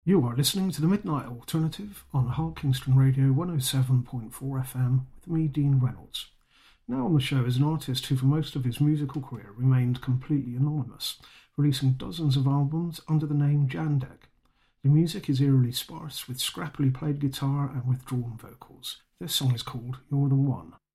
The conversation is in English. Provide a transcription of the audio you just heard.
You are listening to the Midnight Alternative on Hull Kingston Radio 107.4 FM with me, Dean Reynolds. Now on the show is an artist who for most of his musical career remained completely anonymous, releasing dozens of albums under the name Jandek. The music is eerily sparse with scrappily played guitar and withdrawn vocals. This song is called You're the One.